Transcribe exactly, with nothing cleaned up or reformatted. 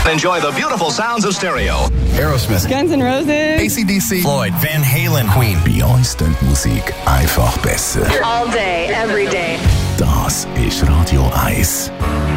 Enjoy the beautiful sounds of stereo. Aerosmith, Guns N' Roses, A C D C, Floyd, Van Halen, Queen. Bei uns klingt die Musik einfach besser. All day, every day. Das ist Radio eins.